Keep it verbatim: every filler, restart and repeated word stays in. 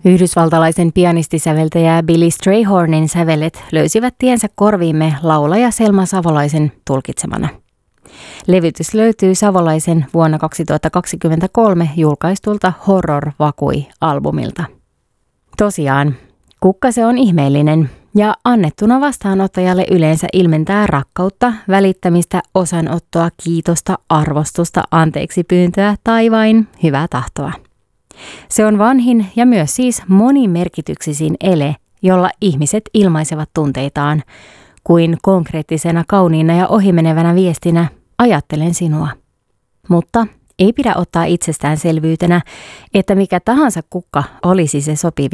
Yhdysvaltalaisen pianistisäveltäjä Billy Strayhornin sävelet löysivät tiensä korviimme laulaja Selma Savolaisen tulkitsemana. Levytys löytyy Savolaisen vuonna kaksituhattakaksikymmentäkolme julkaistulta Horror Vakui-albumilta. Tosiaan, kukka se on ihmeellinen ja annettuna vastaanottajalle yleensä ilmentää rakkautta, välittämistä, osanottoa, kiitosta, arvostusta, anteeksipyyntöä tai vain hyvää tahtoa. Se on vanhin ja myös siis monimerkityksisin ele, jolla ihmiset ilmaisevat tunteitaan, kuin konkreettisena, kauniina ja ohimenevänä viestinä ajattelen sinua. Mutta ei pidä ottaa itsestäänselvyytenä, että mikä tahansa kukka olisi se sopivin